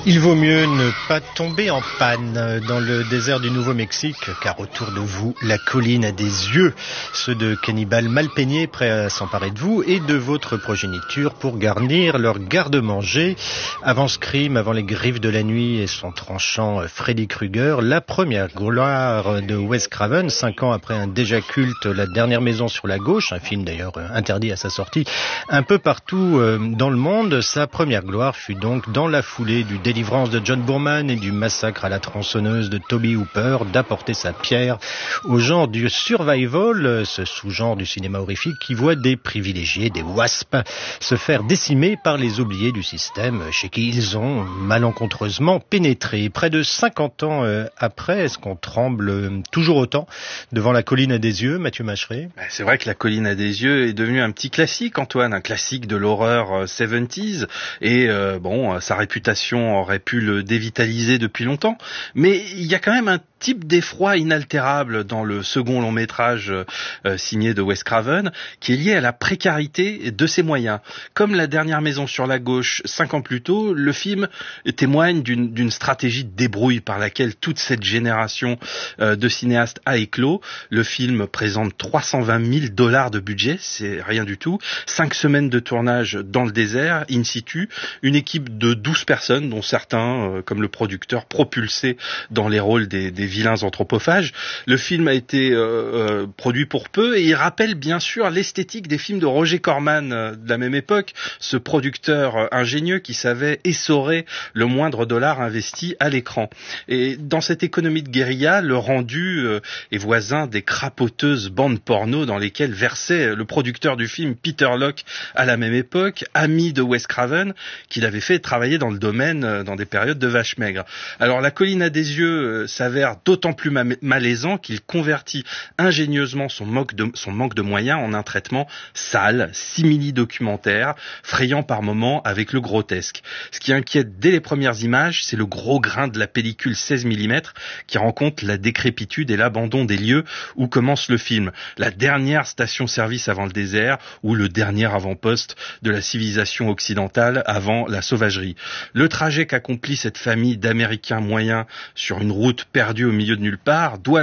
Il vaut mieux ne pas tomber en panne dans le désert du Nouveau-Mexique, car autour de vous, la colline a des yeux, ceux de cannibales mal peignés prêts à s'emparer de vous et de votre progéniture pour garnir leur garde-manger. Avant Scream, avant les griffes de la nuit et son tranchant Freddy Krueger, la première gloire de Wes Craven, 5 ans après un déjà culte La dernière maison sur la gauche, un film d'ailleurs interdit à sa sortie un peu partout dans le monde. Sa première gloire fut donc dans la foulée du Délivrance de John Boorman et du Massacre à la tronçonneuse de Toby Hooper d'apporter sa pierre au genre du survival, ce sous-genre du cinéma horrifique qui voit des privilégiés, des wasps, se faire décimer par les oubliés du système chez qui ils ont malencontreusement pénétré. Près de 50 ans après, est-ce qu'on tremble toujours autant devant La colline à des yeux, Mathieu Macheret? C'est vrai que La colline à des yeux est devenu un petit classique, Antoine, un classique de l'horreur 70s, et sa réputation aurait pu le dévitaliser depuis longtemps, mais il y a quand même un type d'effroi inaltérable dans le second long métrage signé de Wes Craven, qui est lié à la précarité de ses moyens. Comme La dernière maison sur la gauche 5 ans plus tôt, le film témoigne d'une stratégie de débrouille par laquelle toute cette génération de cinéastes a éclos. Le film présente $320 000 de budget, c'est rien du tout, 5 semaines de tournage dans le désert, in situ, une équipe de 12 personnes, dont certains, comme le producteur, propulsés dans les rôles des vilains anthropophages. Le film a été produit pour peu et il rappelle bien sûr l'esthétique des films de Roger Corman de la même époque, ce producteur ingénieux qui savait essorer le moindre dollar investi à l'écran. Et dans cette économie de guérilla, le rendu est voisin des crapoteuses bandes porno dans lesquelles versait le producteur du film Peter Locke à la même époque, ami de Wes Craven, qu'il avait fait travailler dans le domaine dans des périodes de vaches maigres. Alors La colline à des yeux s'avère d'autant plus malaisant qu'il convertit ingénieusement son manque de moyens en un traitement sale, simili-documentaire, frayant par moments avec le grotesque. Ce qui inquiète dès les premières images, c'est le gros grain de la pellicule 16 mm qui rend compte la décrépitude et l'abandon des lieux où commence le film. La dernière station-service avant le désert ou le dernier avant-poste de la civilisation occidentale avant la sauvagerie. Le trajet qu'accomplit cette famille d'Américains moyens sur une route perdue au milieu de nulle part doit